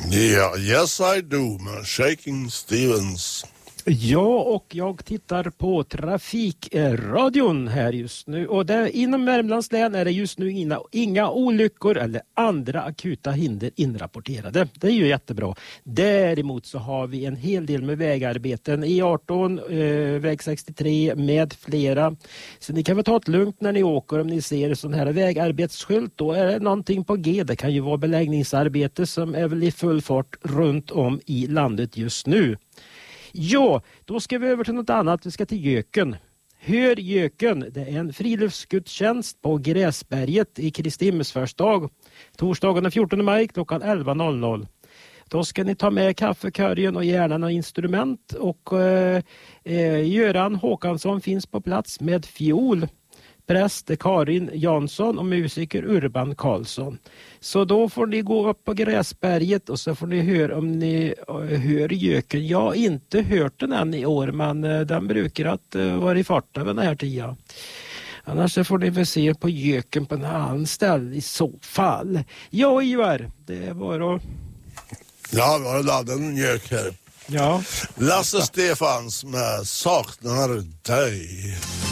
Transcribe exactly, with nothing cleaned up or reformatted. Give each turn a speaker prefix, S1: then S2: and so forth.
S1: Ja, yes I do med Shaking Stevens.
S2: Ja, och jag tittar på trafikradion här just nu. Och där, inom Värmlands län är det just nu inga, inga olyckor eller andra akuta hinder inrapporterade. Det är ju jättebra. Däremot så har vi en hel del med vägarbeten. E arton, eh, väg sextiotre med flera. Så ni kan väl ta det lugnt när ni åker om ni ser sån här vägarbetsskylt. Då är det någonting på G. Det kan ju vara beläggningsarbete som är väl i full fart runt om i landet just nu. Ja, då ska vi över till något annat. Vi ska till Göken. Hör Göken, det är en friluftsgudstjänst på Gräsberget i Kristi himmelsfärdsdag. Torsdagen den fjortonde maj klockan elva noll noll. Då ska ni ta med kaffekörjen och gärna några instrument. Och eh, eh, Göran Håkansson finns på plats med fiol. Präst Karin Jansson och musiker Urban Karlsson. Så då får ni gå upp på Gräsberget och så får ni höra om ni hör Göken. Jag har inte hört den än i år, men den brukar att vara i farten vid den här tiden. Annars så får ni väl se på Göken på en annan ställe i så fall. Ja, Ivar, det var att...
S1: Ja, var det ladden Gök här.
S2: Ja.
S1: Lasse Stefans med Saknar dig.